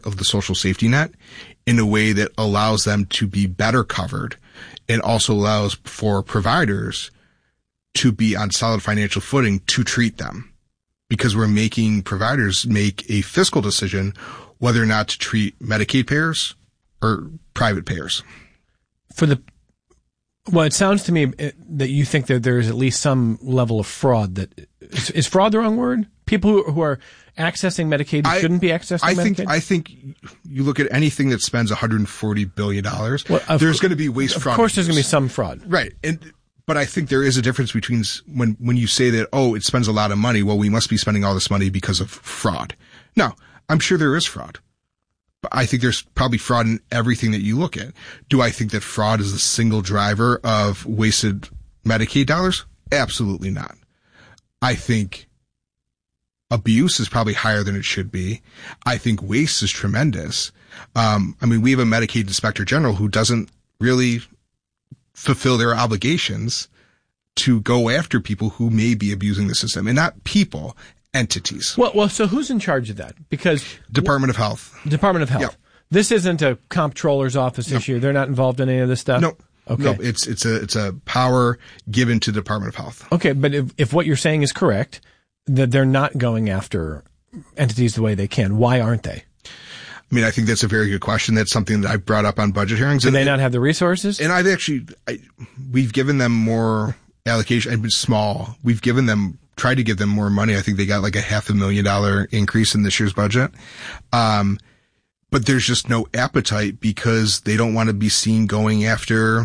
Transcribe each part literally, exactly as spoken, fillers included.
of the social safety net in a way that allows them to be better covered and also allows for providers to be on solid financial footing to treat them, because we're making providers make a fiscal decision whether or not to treat Medicaid payers or private payers. For the Well, it sounds to me that you think that there is at least some level of fraud. That is, is fraud the wrong word? People who, who are accessing Medicaid I, shouldn't be accessing I Medicaid? Think, I think you look at anything that spends one hundred forty billion dollars, well, there's going to be waste of fraud. Of course there's going to be some fraud. Right. And, but I think there is a difference between when, when you say that, oh, it spends a lot of money, well, we must be spending all this money because of fraud. No, I'm sure there is fraud. But I think there's probably fraud in everything that you look at. Do I think that fraud is the single driver of wasted Medicaid dollars? Absolutely not. I think abuse is probably higher than it should be. I think waste is tremendous. Um, I mean, we have a Medicaid inspector general who doesn't really fulfill their obligations to go after people who may be abusing the system, and not people, entities. Well, well, so who's in charge of that? Because Department of Health. Department of Health. Yep. This isn't a comptroller's office no. issue. They're not involved in any of this stuff. No. Okay. No, it's it's a it's a power given to the Department of Health. Okay, but if, if what you're saying is correct, that they're not going after entities the way they can, why aren't they? I mean, I think that's a very good question. That's something that I brought up on budget hearings. Do and, they not have the resources? And I've actually, I, we've given them more allocation. I've been small. We've given them, tried to give them more money. I think they got like a half a million dollar increase in this year's budget. Um, but there's just no appetite because they don't want to be seen going after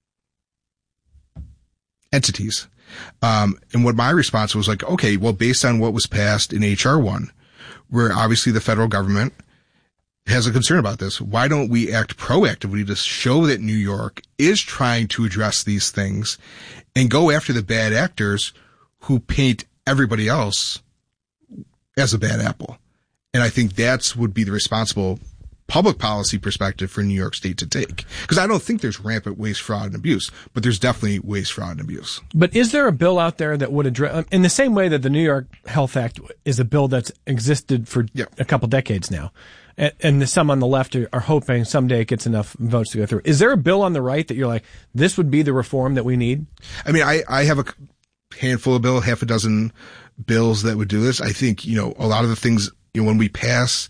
entities. Um, and what my response was like, okay, well, based on what was passed in H R one, where obviously the federal government has a concern about this, why don't we act proactively to show that New York is trying to address these things and go after the bad actors who paint everybody else as a bad apple? And I think that's would be the responsible public policy perspective for New York State to take. Because I don't think there's rampant waste, fraud, and abuse, but there's definitely waste, fraud, and abuse. But is there a bill out there that would address, in the same way that the New York Health Act is a bill that's existed for yeah. a couple decades now, and, and some on the left are, are hoping someday it gets enough votes to go through. Is there a bill on the right that you're like, this would be the reform that we need? I mean, I, I have a handful of bills, half a dozen bills that would do this. I think, you know, a lot of the things, you know, when we pass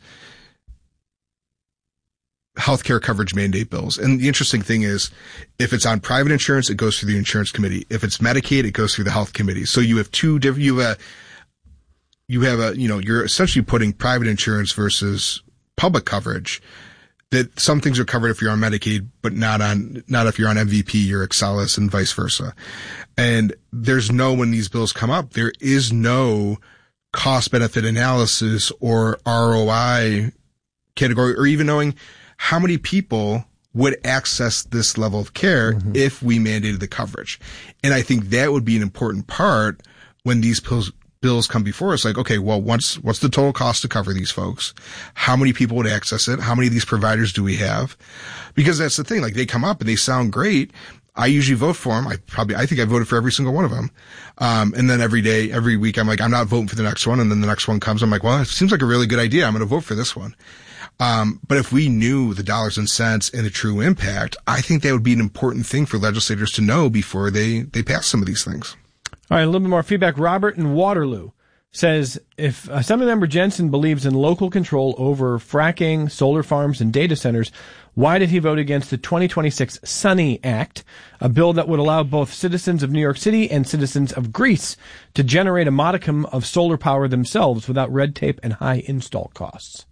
healthcare coverage mandate bills. And the interesting thing is, if it's on private insurance, it goes through the insurance committee. If it's Medicaid, it goes through the health committee. So you have two different, you have a, you have a, you know, you're essentially putting private insurance versus public coverage, that some things are covered if you're on Medicaid, but not on, not if you're on M V P or Excelis and vice versa. And there's no, when these bills come up, there is no cost benefit analysis or R O I category, or even knowing how many people would access this level of care mm-hmm. if we mandated the coverage. And I think that would be an important part when these bills, bills come before us. Like, okay, well, what's, what's the total cost to cover these folks? How many people would access it? How many of these providers do we have? Because that's the thing. Like, they come up and they sound great. I usually vote for them. I probably, I think I voted for every single one of them. Um, and then every day, every week, I'm like, I'm not voting for the next one. And then the next one comes. I'm like, well, it seems like a really good idea. I'm going to vote for this one. Um, but if we knew the dollars and cents and the true impact, I think that would be an important thing for legislators to know before they, they pass some of these things. All right, a little bit more feedback. Robert in Waterloo says, if Assemblymember Jensen believes in local control over fracking, solar farms, and data centers, why did he vote against the twenty twenty-six SUNNY Act, a bill that would allow both citizens of New York City and citizens of Greece to generate a modicum of solar power themselves without red tape and high install costs?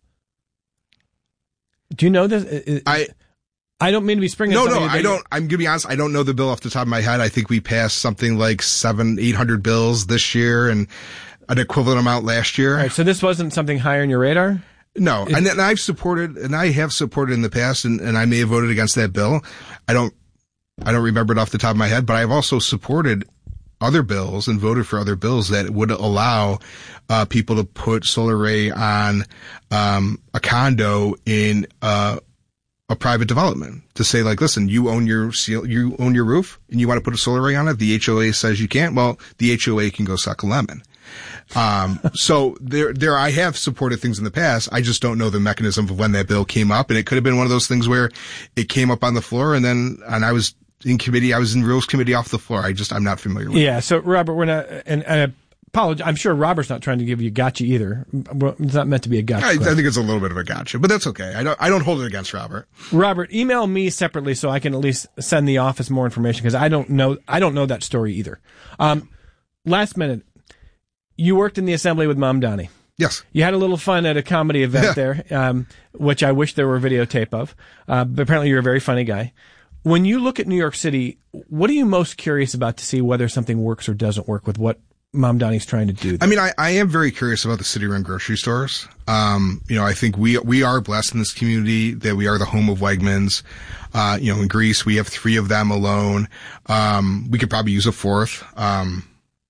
Do you know this? I I don't mean to be springing. No, no, I don't. I'm gonna be honest. I don't know the bill off the top of my head. I think we passed something like seven, eight hundred bills this year, and an equivalent amount last year. All right, so this wasn't something high on your radar? No, and, and I've supported, and I have supported in the past, and, and I may have voted against that bill. I don't, I don't remember it off the top of my head, but I've also supported other bills and voted for other bills that would allow uh, people to put solar array on um, a condo in uh, a private development. To say, like, listen, you own your seal, you own your roof, and you want to put a solar array on it. The H O A says you can't. Well, the H O A can go suck a lemon. Um, so there, there, I have supported things in the past. I just don't know the mechanism of when that bill came up. And it could have been one of those things where it came up on the floor and then, and I was in committee, I was in rules committee off the floor. I just, I'm not familiar with it. Yeah. So Robert, we're not, and, and I apologize. I'm sure Robert's not trying to give you a gotcha either. It's not meant to be a gotcha. I, I think it's a little bit of a gotcha, but that's okay. I don't, I don't hold it against Robert. Robert, email me separately so I can at least send the office more information because I don't know, I don't know that story either. Um, last minute. You worked in the assembly with Mom Donnie. Yes. You had a little fun at a comedy event yeah. there, um, which I wish there were videotape of. Uh, but apparently you're a very funny guy. When you look at New York City, what are you most curious about to see whether something works or doesn't work with what Mom Donnie's trying to do there? I mean, I, I am very curious about the city-run grocery stores. Um, you know, I think we we are blessed in this community that we are the home of Wegmans. Uh, you know, in Greece, we have three of them alone. Um, we could probably use a fourth. Um,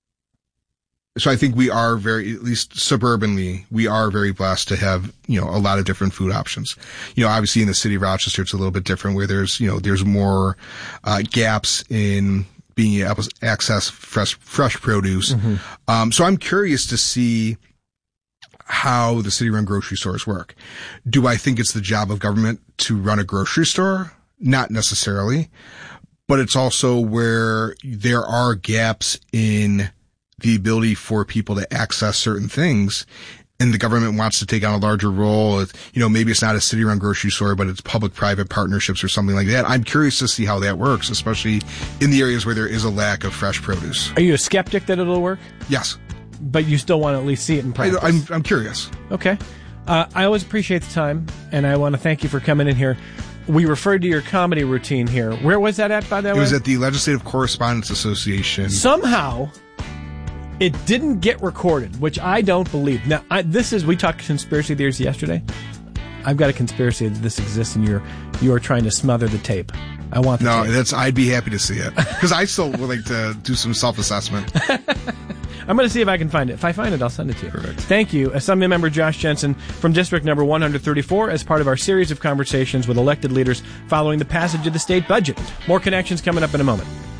So I think we are very, at least suburbanly, we are very blessed to have, you know, a lot of different food options. You know, obviously in the city of Rochester, it's a little bit different where there's, you know, there's more, uh, gaps in being able to access fresh, fresh produce. Mm-hmm. Um, so I'm curious to see how the city-run grocery stores work. Do I think it's the job of government to run a grocery store? Not necessarily, but it's also where there are gaps in the ability for people to access certain things, and the government wants to take on a larger role. You know, maybe it's not a city-run grocery store, but it's public-private partnerships or something like that. I'm curious to see how that works, especially in the areas where there is a lack of fresh produce. Are you a skeptic that it'll work? Yes. But you still want to at least see it in practice? I, I'm, I'm curious. Okay. Uh, I always appreciate the time, and I want to thank you for coming in here. We referred to your comedy routine here. Where was that at, by the way? It was at the Legislative Correspondence Association. Somehow it didn't get recorded, which I don't believe. Now, I, this is, we talked conspiracy theories yesterday. I've got a conspiracy that this exists and you're, you're trying to smother the tape. I want the No, tape. that's, I'd be happy to see it. Because I still would like to do some self-assessment. I'm going to see if I can find it. If I find it, I'll send it to you. Perfect. Thank you. Assembly Member Josh Jensen from District Number one thirty-four as part of our series of conversations with elected leaders following the passage of the state budget. More connections coming up in a moment.